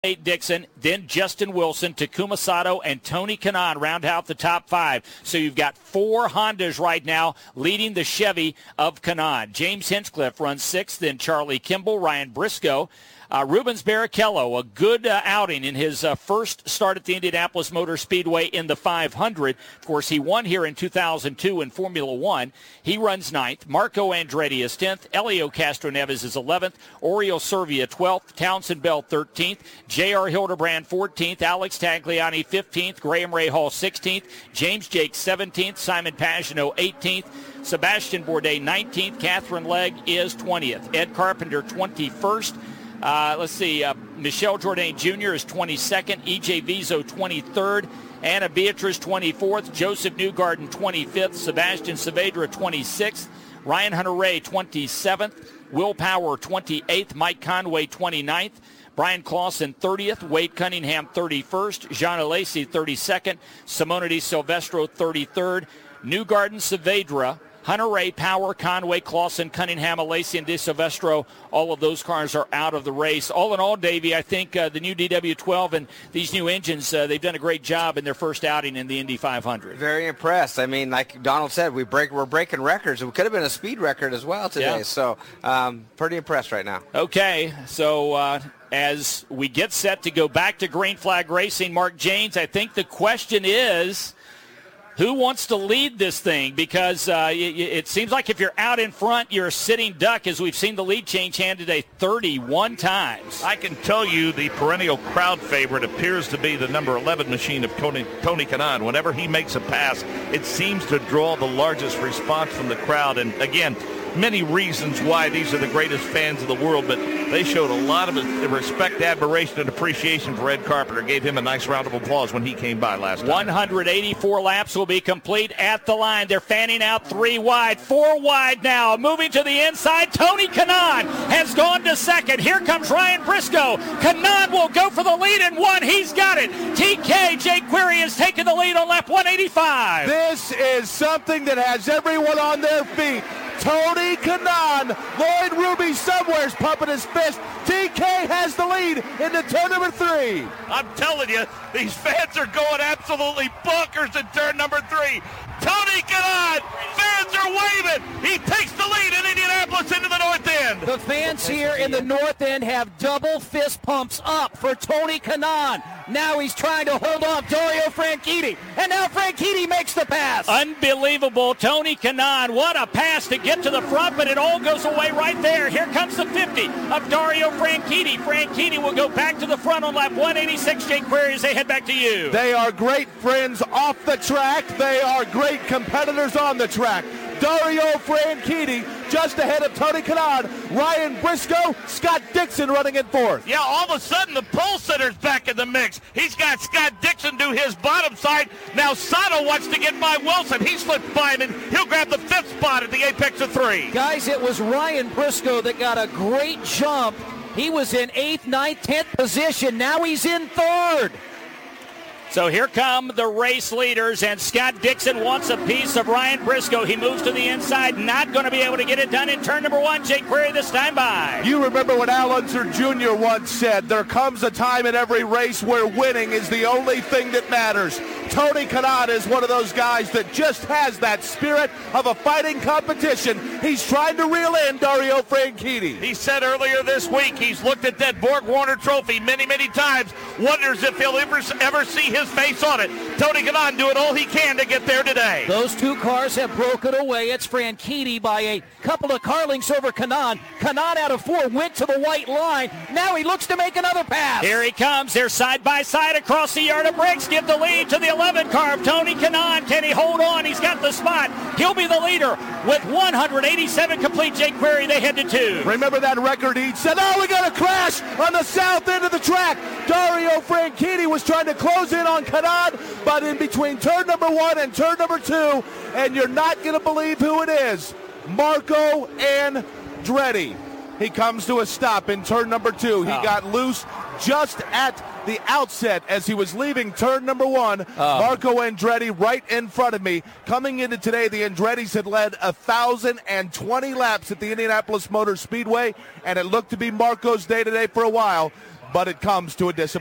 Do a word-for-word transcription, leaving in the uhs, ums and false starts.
Dixon, then Justin Wilson, Takuma Sato, and Tony Kanaan round out the top five. So you've got four Hondas right now leading the Chevy of Kanaan. James Hinchcliffe runs sixth, then Charlie Kimball, Ryan Briscoe. Uh, Rubens Barrichello, a good uh, outing in his uh, first start at the Indianapolis Motor Speedway in the five hundred. Of course, he won here in two thousand two in Formula One. He runs ninth. Marco Andretti is tenth. Elio Castroneves is eleventh. Oriol Servia twelfth. Townsend Bell thirteenth. J R Hildebrand fourteenth. Alex Tagliani fifteenth. Graham Rahal sixteenth. James Jake seventeenth. Simon Pagenaud eighteenth. Sebastian Bourdais nineteenth. Catherine Legg is twentieth. Ed Carpenter twenty-first. Uh, let's see, uh, Michelle Jourdain Junior is twenty-second, E J Vizo twenty-third, Anna Beatrice twenty-fourth, Joseph Newgarden twenty-fifth, Sebastian Saavedra twenty-sixth, Ryan Hunter-Reay twenty-seventh, Will Power twenty-eighth, Mike Conway twenty-ninth, Brian Clausen thirtieth, Wade Cunningham thirty-first, Jean Alesi thirty-second, Simona Di Silvestro thirty-third, Newgarden, Saavedra, Hunter-Reay, Power, Conway, Clausen, Cunningham, Alesi, and De Silvestro, all of those cars are out of the race. All in all, Davey, I think uh, the new D W twelve and these new engines, uh, they've done a great job in their first outing in the Indy five hundred. Very impressed. I mean, like Donald said, we break, we're breaking records. It could have been a speed record as well today. Yeah. So um, pretty impressed right now. Okay, so uh, as we get set to go back to Green Flag Racing, Mark Janes, I think the question is, who wants to lead this thing? Because uh, it, it seems like if you're out in front, you're a sitting duck, as we've seen the lead change hand today thirty-one times. I can tell you the perennial crowd favorite appears to be the number eleven machine of Tony, Tony Kanaan. Whenever he makes a pass, it seems to draw the largest response from the crowd. And again, many reasons why these are the greatest fans of the world, but they showed a lot of respect, admiration, and appreciation for Ed Carpenter. Gave him a nice round of applause when he came by last time. one hundred eighty-four laps will be complete at the line. They're fanning out three wide, four wide now. Moving to the inside, Tony Kanaan has gone to second. Here comes Ryan Briscoe. Kanaan will go for the lead in one. He's got it. T K, Jake Query has taken the lead on lap one eighty-five. This is something that has everyone on their feet. Tony Kanaan, Lloyd Ruby somewhere's pumping his fist. T K has the lead into turn number three. I'm telling you, these fans are going absolutely bonkers in turn number three. Tony Kanaan, fans are waving. He takes the lead in Indianapolis into the north end. The fans here in the north end have double fist pumps up for Tony Kanaan. Now he's trying to hold off Dario Franchitti, and now Franchitti makes the pass. Unbelievable. Tony Kanaan, what a pass to get to the front, but it all goes away right there. Here comes the fifty of Dario Franchitti. Franchitti will go back to the front on lap one eighty-six. Jake Query, as they head back to you. They are great friends off the track. They are great competitors on the track. Dario Franchitti just ahead of Tony Kanaan. Ryan Briscoe, Scott Dixon running in fourth. Yeah, all of a sudden the pole sitter's back in the mix. He's got Scott Dixon do his bottom side. Now Sato wants to get by Wilson. He slipped by him, and he'll grab the fifth spot at the apex of three. Guys, it was Ryan Briscoe that got a great jump. He was in eighth, ninth, tenth position. Now he's in third. So here come the race leaders, and Scott Dixon wants a piece of Ryan Briscoe. He moves to the inside, not going to be able to get it done in turn number one. Jake Query this time by. You remember what Al Unser Junior once said, there comes a time in every race where winning is the only thing that matters. Tony Kanaan is one of those guys that just has that spirit of a fighting competition. He's trying to reel in Dario Franchitti. He said earlier this week he's looked at that Borg Warner trophy many, many times, wonders if he'll ever, ever see his face on it. Tony Kanaan doing all he can to get there today. Those two cars have broken away. It's Franchitti by a couple of car lengths over Kanaan. Kanaan out of four went to the white line. Now he looks to make another pass. Here he comes. They're side by side across the yard of bricks. Give the lead to the eleven car of Tony Kanaan. Can he hold on? He's got the spot. He'll be the leader with one hundred eighty-seven complete. Jake Query, they head to two. Remember that record he said, oh, we got a crash on the south end of the track. Dario Franchitti was trying to close in on Kanaan, but in between turn number one and turn number two, and you're not going to believe who it is, Marco Andretti. He comes to a stop in turn number two. He oh. got loose just at the outset as he was leaving turn number one. Oh. Marco Andretti right in front of me. Coming into today, the Andrettis had led one thousand twenty laps at the Indianapolis Motor Speedway, and it looked to be Marco's day today for a while. but it comes to a disappointment.